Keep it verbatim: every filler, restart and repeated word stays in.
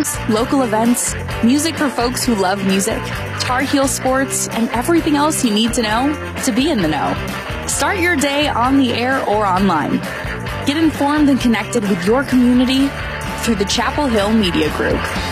news, local events, music for folks who love music, Tar Heel sports, and everything else you need to know to be in the know. Start your day on the air or online. Get informed and connected with your community through the Chapel Hill Media Group.